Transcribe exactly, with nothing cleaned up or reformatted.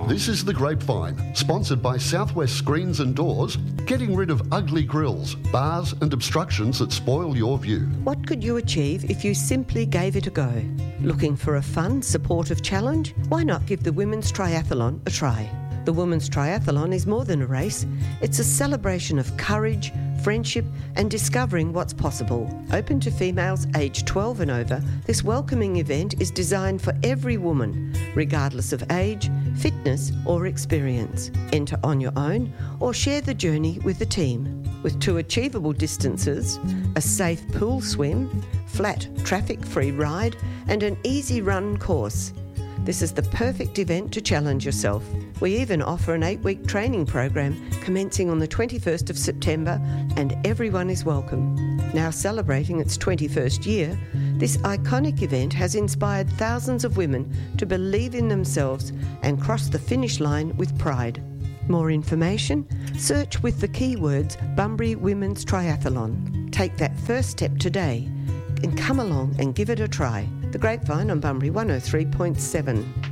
This is The Grapevine, sponsored by Southwest Screens and Doors, getting rid of ugly grills, bars and obstructions that spoil your view. What could you achieve if you simply gave it a go? Looking for a fun, supportive challenge? Why not give the Women's Triathlon a try? The Women's Triathlon is more than a race. It's a celebration of courage, friendship and discovering what's possible. Open to females aged twelve and over, this welcoming event is designed for every woman, regardless of age, fitness or experience. Enter on your own or share the journey with the team. With two achievable distances, a safe pool swim, flat traffic-free ride and an easy run course. This is the perfect event to challenge yourself. We even offer an eight-week training program commencing on the twenty-first of September, and everyone is welcome. Now celebrating its twenty-first year, this iconic event has inspired thousands of women to believe in themselves and cross the finish line with pride. More information? Search with the keywords Bunbury Women's Triathlon. Take that first step today and come along and give it a try. The Grapevine on Bunbury one oh three point seven.